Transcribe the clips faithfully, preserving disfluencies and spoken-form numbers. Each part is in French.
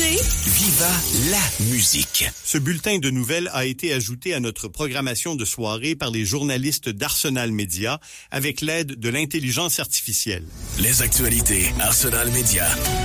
écoutez Viva la musique. Ce bulletin de nouvelles a été ajouté à notre programmation de soirée par les journalistes d'Arsenal Média avec l'aide de l'intelligence artificielle. Les actualités Arsenal Média.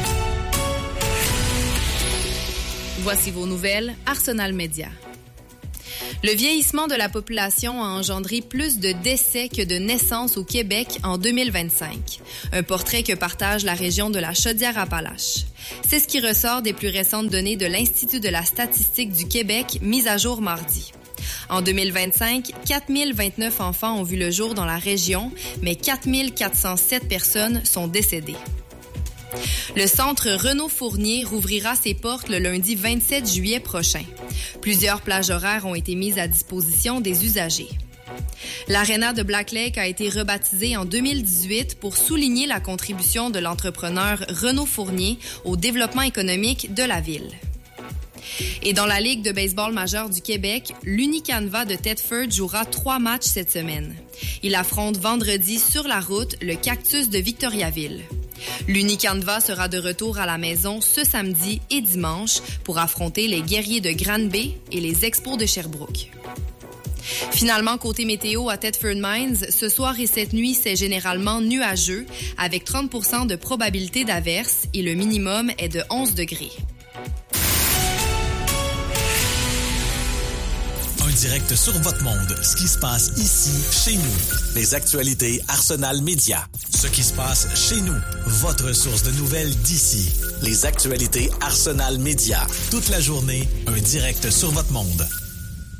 Voici vos nouvelles Arsenal Média. Le vieillissement de la population a engendré plus de décès que de naissances au Québec en deux mille vingt-cinq. Un portrait que partage la région de la Chaudière-Appalaches. C'est ce qui ressort des plus récentes données de l'Institut de la statistique du Québec, mises à jour mardi. En deux mille vingt-cinq, quatre mille vingt-neuf enfants ont vu le jour dans la région, mais quatre mille quatre cent sept personnes sont décédées. Le centre Renaud-Fournier rouvrira ses portes le lundi vingt-sept juillet prochain. Plusieurs plages horaires ont été mises à disposition des usagers. L'aréna de Black Lake a été rebaptisée en deux mille dix-huit pour souligner la contribution de l'entrepreneur Renaud-Fournier au développement économique de la ville. Et dans la Ligue de baseball majeure du Québec, l'Unicanva de Thetford jouera trois matchs cette semaine. Il affronte vendredi sur la route le Cactus de Victoriaville. L'Unicanva sera de retour à la maison ce samedi et dimanche pour affronter les Guerriers de Granby et les Expos de Sherbrooke. Finalement, côté météo à Thetford Mines, ce soir et cette nuit, c'est généralement nuageux avec trente pour cent de probabilité d'averse et le minimum est de onze degrés. Direct sur votre monde, ce qui se passe ici, chez nous. Les actualités Arsenal Média. Ce qui se passe chez nous. Votre source de nouvelles d'ici. Les actualités Arsenal Média. Toute la journée, un direct sur votre monde.